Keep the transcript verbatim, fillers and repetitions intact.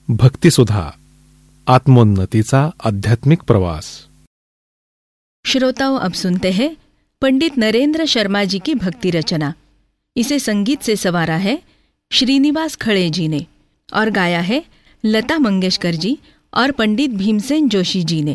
भक्तिसुधा, आत्मोन्नतीचा आध्यात्मिक प्रवास। श्रोताओं, अब सुनते हैं पंडित नरेंद्र शर्मा जी की भक्ति रचना। इसे संगीत से संवारा है श्रीनिवास खड़े जी ने और गाया है लता मंगेशकर जी और पंडित भीमसेन जोशी जी ने।